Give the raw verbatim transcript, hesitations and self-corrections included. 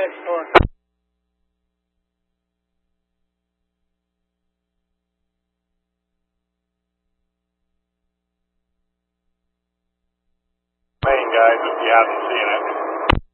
next one. Main guys, if you haven't seen it.